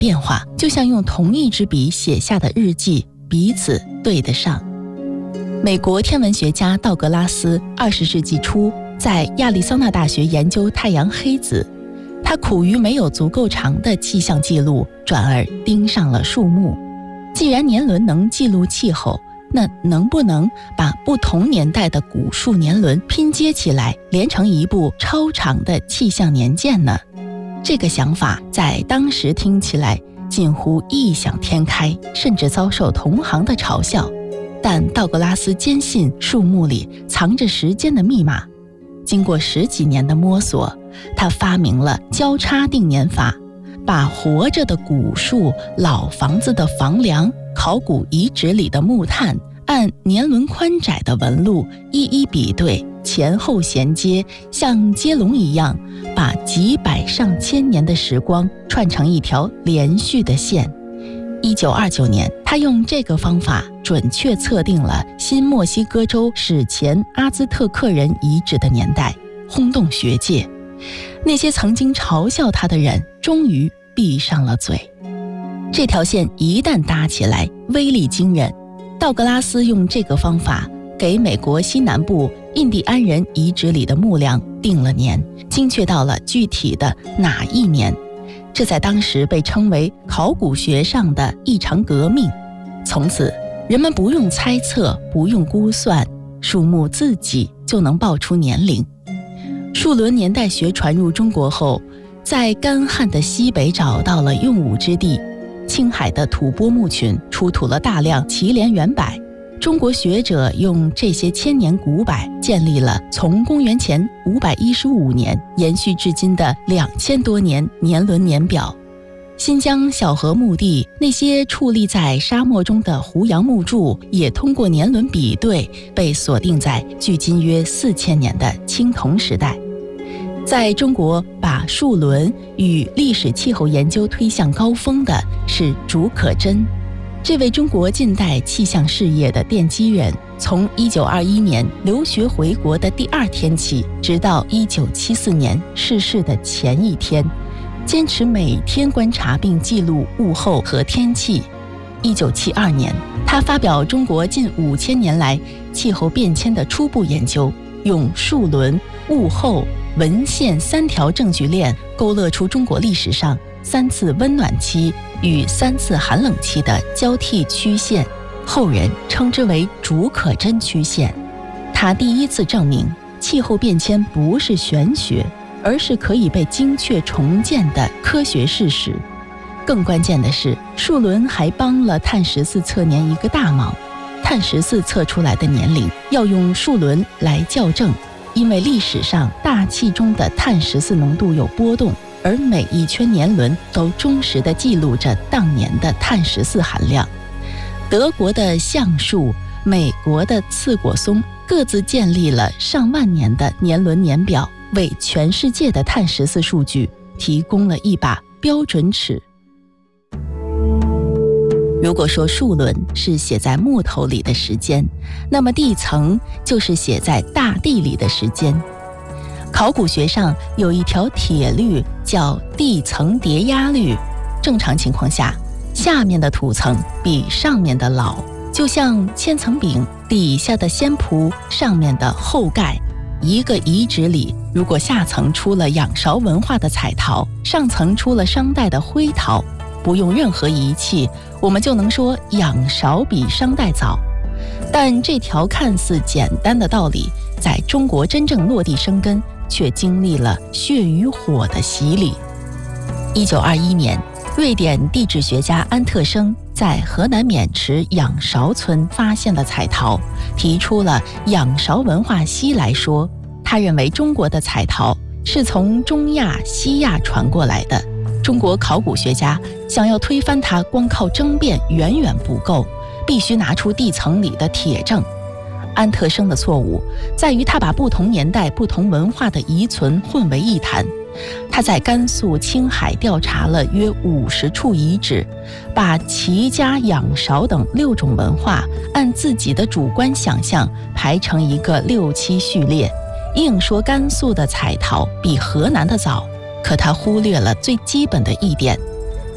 变化，就像用同一支笔写下的日记，彼此对得上。美国天文学家道格拉斯20世纪初在亚利桑那大学研究太阳黑子，他苦于没有足够长的气象记录，转而盯上了树木。既然年轮能记录气候，那能不能把不同年代的古树年轮拼接起来，连成一部超长的气象年鉴呢？这个想法在当时听起来近乎异想天开，甚至遭受同行的嘲笑。但道格拉斯坚信树木里藏着时间的密码。经过10几年的摸索，他发明了交叉定年法，把活着的古树、老房子的房梁、考古遗址里的木炭按年轮宽窄的纹路一一比对，前后衔接，像接龙一样，把几百上千年的时光串成一条连续的线。1929年，他用这个方法准确测定了新墨西哥州史前阿兹特克人遗址的年代，轰动学界。那些曾经嘲笑他的人终于闭上了嘴。这条线一旦搭起来，威力惊人。道格拉斯用这个方法给美国西南部印第安人遗址里的木梁定了年，精确到了具体的哪一年。这在当时被称为考古学上的一场革命。从此，人们不用猜测，不用估算，树木自己就能报出年龄。树轮年代学传入中国后，在干旱的西北找到了用武之地。青海的吐蕃墓群出土了大量祁连元柏，中国学者用这些千年古柏建立了从公元前515年延续至今的2000多年年轮年表。新疆小河墓地那些矗立在沙漠中的胡杨木柱，也通过年轮比对被锁定在距今约4000年的青铜时代。在中国把树轮与历史气候研究推向高峰的是竺可桢。这位中国近代气象事业的奠基人，从1921年留学回国的第2天起，直到1974年逝世的前一天，坚持每天观察并记录物候和天气。1972年，他发表中国近5000年来气候变迁的初步研究，用树轮、物候、文献3条证据链勾勒出中国历史上3次温暖期与3次寒冷期的交替曲线，后人称之为竺可桢曲线。他第一次证明气候变迁不是玄学，而是可以被精确重建的科学事实。更关键的是，树轮还帮了碳14测年一个大忙。碳14测出来的年龄要用树轮来校正，因为历史上大气中的碳14浓度有波动，而每一圈年轮都忠实地记录着当年的碳14含量。德国的橡树、美国的刺果松各自建立了上万年的年轮年表，为全世界的碳14数据提供了一把标准尺。如果说树轮是写在木头里的时间，那么地层就是写在大地里的时间。考古学上有一条铁律叫地层叠压律，正常情况下，下面的土层比上面的老，就像千层饼底下的鲜蒲，上面的厚盖。一个遗址里，如果下层出了仰韶文化的彩陶，上层出了商代的灰陶，不用任何仪器，我们就能说仰韶比商代早。但这条看似简单的道理，在中国真正落地生根，却经历了血与火的洗礼。1921年，瑞典地质学家安特生在河南渑池仰韶村发现了彩陶，提出了仰韶文化西来说。他认为中国的彩陶是从中亚、西亚传过来的。中国考古学家想要推翻它，光靠争辩远远不够，必须拿出地层里的铁证。安特生的错误在于他把不同年代、不同文化的遗存混为一谈。他在甘肃、青海调查了约50处遗址，把齐家、仰韶等6种文化按自己的主观想象排成一个6期序列，硬说甘肃的彩陶比河南的早。可他忽略了最基本的一点，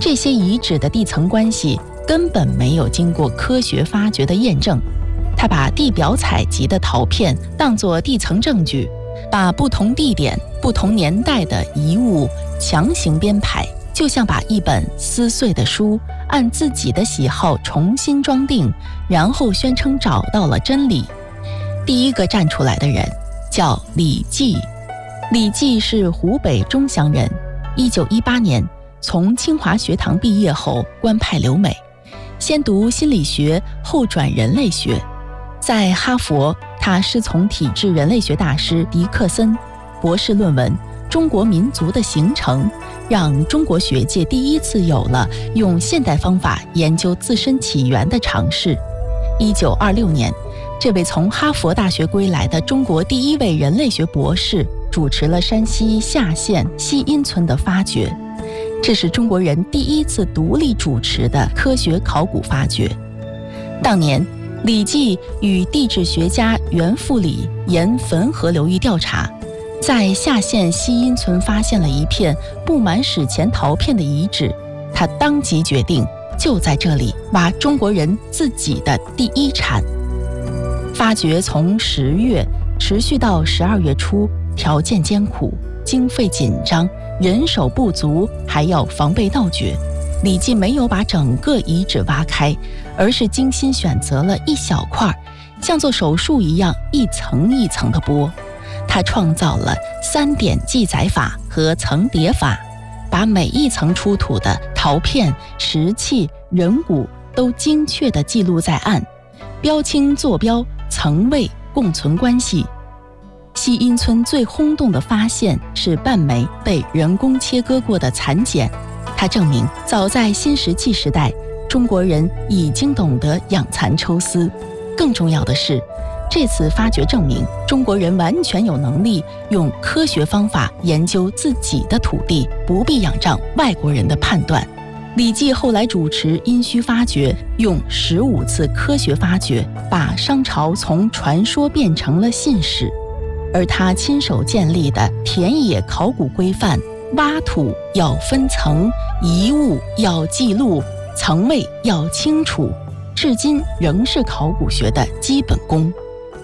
这些遗址的地层关系根本没有经过科学发掘的验证。他把地表采集的陶片当作地层证据，把不同地点、不同年代的遗物强行编排，就像把一本撕碎的书按自己的喜好重新装订，然后宣称找到了真理。第一个站出来的人叫李济。李济是湖北钟祥人，1918年从清华学堂毕业后官派留美，先读心理学，后转人类学。在哈佛，他师从体制人类学大师狄克森，博士论文《中国民族的形成》让中国学界第一次有了用现代方法研究自身起源的尝试。1926年，这位从哈佛大学归来的中国第一位人类学博士主持了山西夏县西阴村的发掘，这是中国人第一次独立主持的科学考古发掘。当年，李济与地质学家袁复礼沿汾河流域调查，在夏县西阴村发现了一片布满史前陶片的遗址。他当即决定就在这里挖中国人自己的第一铲。发掘从10月持续到12月初，条件艰苦，经费紧张，人手不足，还要防备盗掘。李济没有把整个遗址挖开，而是精心选择了一小块，像做手术一样一层一层的剥。他创造了3点记载法和层叠法，把每一层出土的陶片、石器、人骨都精确地记录在案，标清坐标、层位、共存关系。西阴村最轰动的发现是半枚被人工切割过的蚕茧，它证明早在新石器时代，中国人已经懂得养蚕抽丝。更重要的是，这次发掘证明中国人完全有能力用科学方法研究自己的土地，不必仰仗外国人的判断。李济后来主持殷墟发掘，用15次科学发掘，把商朝从传说变成了信史。而他亲手建立的田野考古规范，挖土要分层，遗物要记录，层位要清楚，至今仍是考古学的基本功。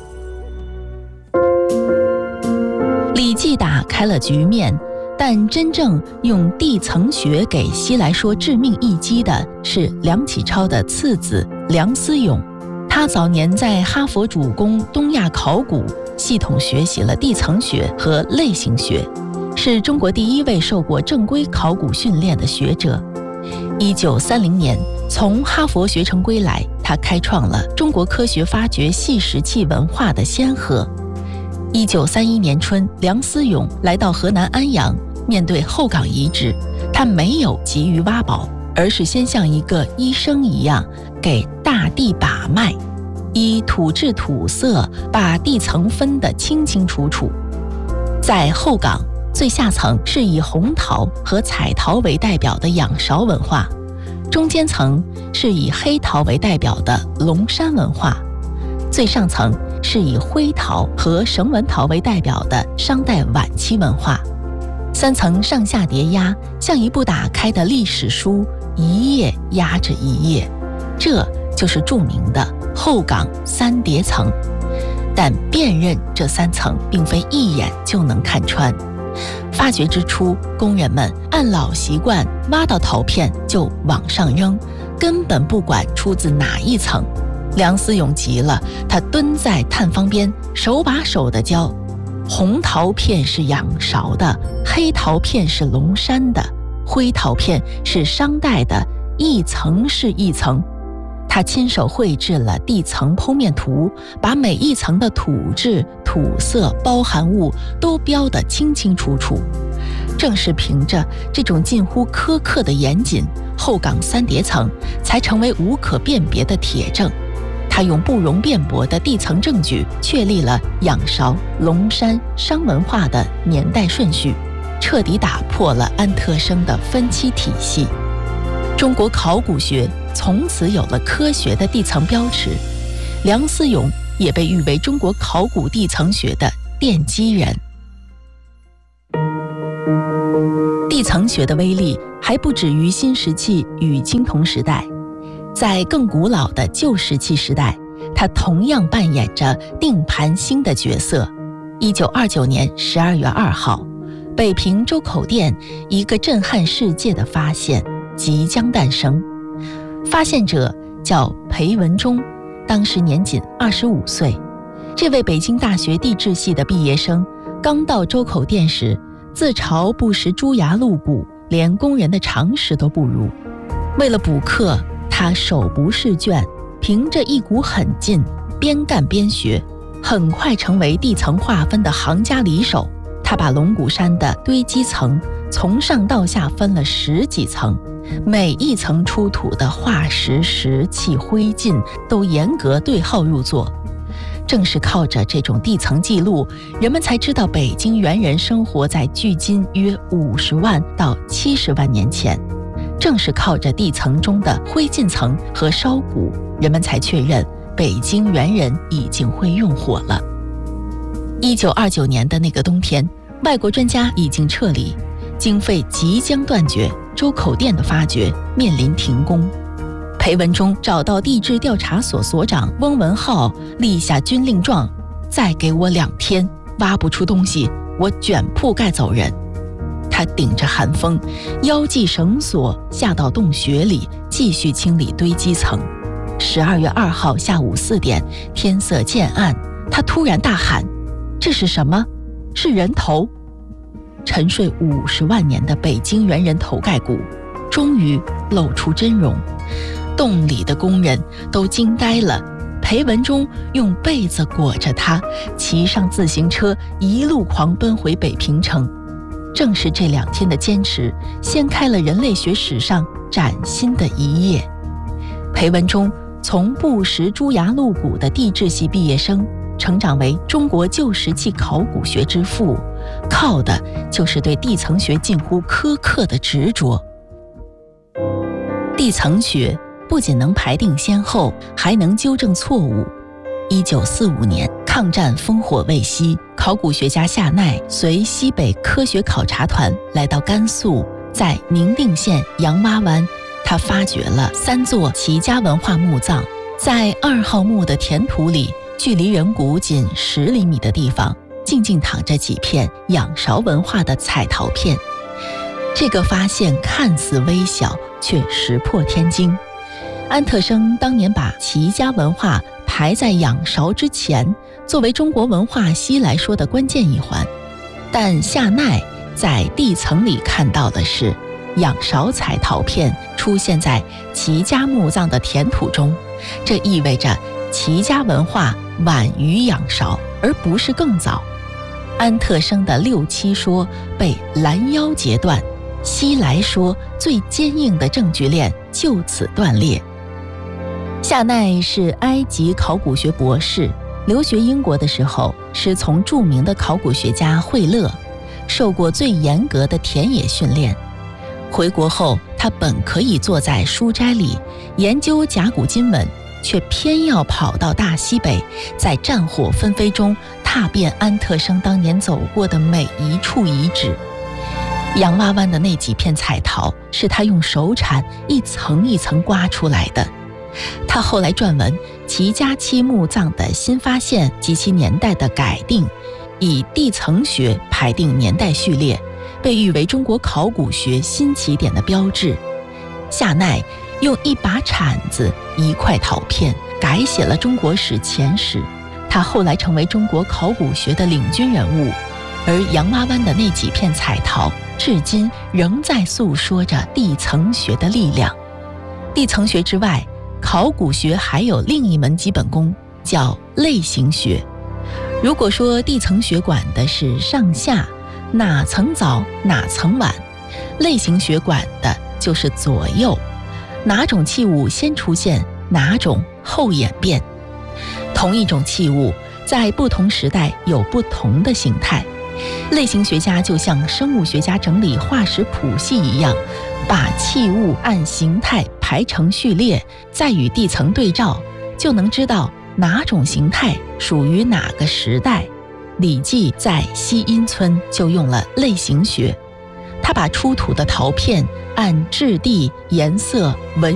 李济打开了局面，但真正用地层学给西来说致命一击的是梁启超的次子梁思永。他早年在哈佛主攻东亚考古，系统学习了地层学和类型学，是中国第一位受过正规考古训练的学者。1930年从哈佛学成归来，他开创了中国科学发掘细石器文化的先河。1931年春，梁思永来到河南安阳，面对后岗遗址，他没有急于挖宝，而是先像一个医生一样给大地把脉，以土质土色把地层分得清清楚楚。在后岗最下层是以红陶和彩陶为代表的仰韶文化，中间层是以黑陶为代表的龙山文化，最上层是以灰陶和绳纹陶为代表的商代晚期文化。3层上下叠压，像一部打开的历史书，一页压着一页，这就是著名的后岗3叠层。但辨认这3层并非一眼就能看穿。发掘之初，工人们按老习惯，挖到陶片就往上扔，根本不管出自哪一层。梁思永急了，他蹲在探方边，手把手地教：红陶片是仰韶的，黑陶片是龙山的，灰陶片是商代的，一层是一层。他亲手绘制了地层剖面图，把每一层的土质、土色、包含物都标得清清楚楚。正是凭着这种近乎苛刻的严谨，后岗3叠层才成为无可辨别的铁证。他用不容辩驳的地层证据确立了仰韶、龙山、商文化的年代顺序，彻底打破了安特生的分期体系。中国考古学从此有了科学的地层标尺，梁思永也被誉为中国考古地层学的奠基人。地层学的威力还不止于新石器与青铜时代，在更古老的旧石器时代，它同样扮演着定盘星的角色。1929年12月2号，北平周口店一个震撼世界的发现即将诞生。发现者叫裴文中，当时年仅25岁。这位北京大学地质系的毕业生刚到周口店时，自嘲不识猪牙鹿骨，连工人的常识都不如。为了补课，他手不释卷，凭着一股狠劲，边干边学，很快成为地层划分的行家里手。他把龙骨山的堆积层从上到下分了10几层，每一层出土的化石、石器、灰烬都严格对号入座。正是靠着这种地层记录，人们才知道北京猿人生活在距今约50万到70万年前。正是靠着地层中的灰烬层和烧骨，人们才确认北京猿人已经会用火了。1929年的那个冬天，外国专家已经撤离，经费即将断绝，周口店的发掘面临停工。裴文中找到地质调查所所长翁文浩，立下军令状：再给我2天，挖不出东西，我卷铺盖走人。他顶着寒风，腰系绳索下到洞穴里，继续清理堆积层。12月2号下午4点，天色渐暗，他突然大喊：这是什么？是人头！沉睡50万年的北京猿人头盖骨终于露出真容。洞里的工人都惊呆了，裴文中用被子裹着他，骑上自行车一路狂奔回北平城。正是这2天的坚持，掀开了人类学史上崭新的一页。裴文中从不识猪牙鹿骨的地质系毕业生，成长为中国旧石器考古学之父，靠的就是对地层学近乎苛刻的执着。地层学不仅能排定先后，还能纠正错误。1945年，抗战烽火未息，考古学家夏奈随西北科学考察团来到甘肃，在宁定县杨洼湾，他发掘了3座齐家文化墓葬。在2号墓的填土里，距离人骨仅10厘米的地方，静静躺着几片仰韶文化的彩陶片。这个发现看似微小，却石破天惊。安特生当年把齐家文化排在仰韶之前，作为中国文化西来说的关键一环。但夏奈在地层里看到的是仰韶彩陶片出现在齐家墓葬的填土中，这意味着齐家文化晚于仰韶，而不是更早。安特生的6七说被拦腰截断，西来说最坚硬的证据链就此断裂。夏奈是埃及考古学博士，留学英国的时候师从著名的考古学家惠勒，受过最严格的田野训练。回国后，他本可以坐在书斋里研究甲骨金文，却偏要跑到大西北，在战火纷飞中踏遍安特生当年走过的每一处遗址。杨洼湾的那几片彩陶是他用手铲一层一层刮出来的。他后来撰文《齐家期墓葬的新发现及其年代的改定》，以地层学排定年代序列，被誉为中国考古学新起点的标志。夏奈用一把铲子、一块陶片改写了中国史前史，他后来成为中国考古学的领军人物。而杨洼湾的那几片彩陶，至今仍在诉说着地层学的力量。地层学之外，考古学还有另一门基本功，叫类型学。如果说地层学管的是上下，哪层早哪层晚，类型学管的就是左右，哪种器物先出现，哪种后演变。同一种器物在不同时代有不同的形态，类型学家就像生物学家整理化石谱系一样，把器物按形态排成序列，再与地层对照，就能知道哪种形态属于哪个时代。李济在西阴村就用了类型学。 他把出土的陶片按质地、颜色、纹